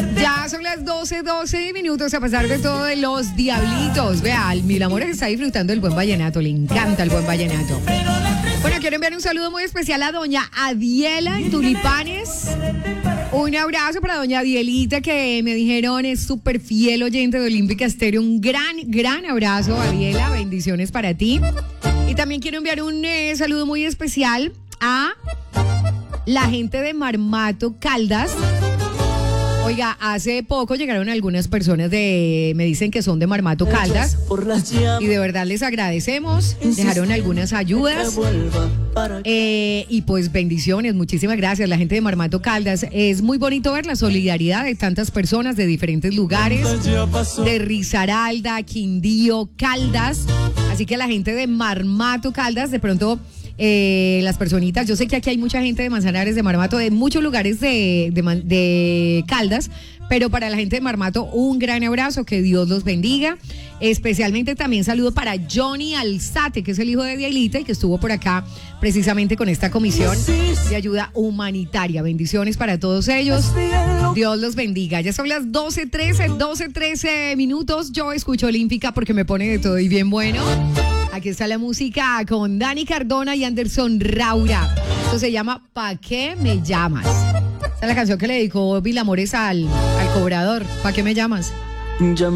Ya son las 12 minutos a pesar de todo de los diablitos. Vea, Mil Amores está disfrutando del buen vallenato, le encanta el buen vallenato. Bueno, quiero enviar un saludo muy especial a doña Adiela en Tulipanes. Un abrazo para doña Adielita, que me dijeron es súper fiel oyente de Olímpica Estéreo. Un gran abrazo, Adiela, bendiciones para ti. Y también quiero enviar un saludo muy especial a la gente de Marmato, Caldas. Oiga, hace poco llegaron algunas personas me dicen que son de Marmato, Caldas, y de verdad les agradecemos, dejaron algunas ayudas, y pues bendiciones, muchísimas gracias, la gente de Marmato, Caldas. Es muy bonito ver la solidaridad de tantas personas de diferentes lugares, de Risaralda, Quindío, Caldas, así que la gente de Marmato, Caldas, de pronto... las personitas, yo sé que aquí hay mucha gente de Manzanares, de Marmato, de muchos lugares de Caldas, pero para la gente de Marmato un gran abrazo, que Dios los bendiga. Especialmente también saludo para Johnny Alzate, que es el hijo de Diailita y que estuvo por acá precisamente con esta comisión de ayuda humanitaria. Bendiciones para todos ellos, Dios los bendiga. Ya son las 12:13 minutos. Yo escucho Olímpica porque me pone de todo y bien bueno. Aquí está la música con Dani Cardona y Anderson Raura. Esto se llama ¿Pa' qué me llamas? Esta es la canción que le dedicó Mil Amores al cobrador. ¿Pa' qué me llamas?